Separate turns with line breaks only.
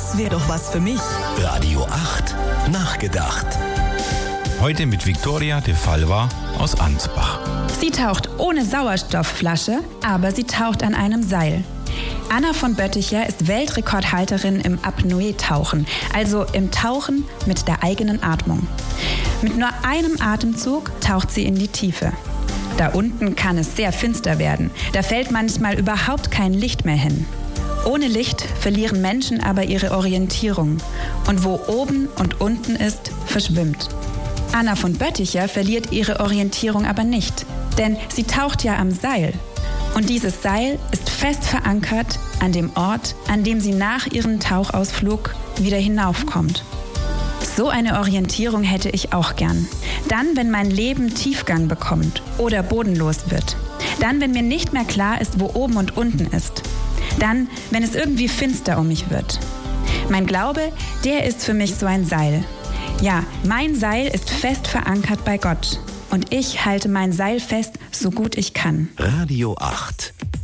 Das wäre doch was für mich.
Radio 8 nachgedacht.
Heute mit Viktoria de Falva aus Ansbach.
Sie taucht ohne Sauerstoffflasche, aber sie taucht an einem Seil. Anna von Bötticher ist Weltrekordhalterin im Apnoe-Tauchen, also im Tauchen mit der eigenen Atmung. Mit nur einem Atemzug taucht sie in die Tiefe. Da unten kann es sehr finster werden. Da fällt manchmal überhaupt kein Licht mehr hin. Ohne Licht verlieren Menschen aber ihre Orientierung. Und wo oben und unten ist, verschwimmt. Anna von Bötticher verliert ihre Orientierung aber nicht. Denn sie taucht ja am Seil. Und dieses Seil ist fest verankert an dem Ort, an dem sie nach ihrem Tauchausflug wieder hinaufkommt. So eine Orientierung hätte ich auch gern. Dann, wenn mein Leben Tiefgang bekommt oder bodenlos wird. Dann, wenn mir nicht mehr klar ist, wo oben und unten ist. Dann, wenn es irgendwie finster um mich wird. Mein Glaube, der ist für mich so ein Seil. Ja, mein Seil ist fest verankert bei Gott. Und ich halte mein Seil fest, so gut ich kann.
Radio 8.